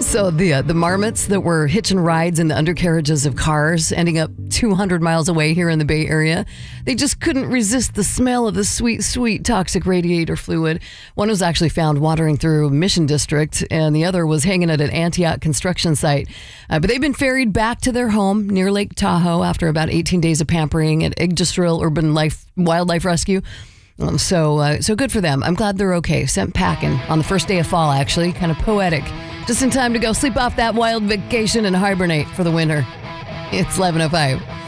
So the marmots that were hitching rides in the undercarriages of cars, ending up 200 miles away here in the Bay Area, they just couldn't resist the smell of the sweet, sweet toxic radiator fluid. One was actually found wandering through Mission District, and the other was hanging at an Antioch construction site. But they've been ferried back to their home near Lake Tahoe after about 18 days of pampering at Yggdrasil Urban Wildlife Rescue. So good for them. I'm glad they're okay. Sent packing on the first day of fall, actually. Kind of poetic. Just in time to go sleep off that wild vacation and hibernate for the winter. It's 11:05.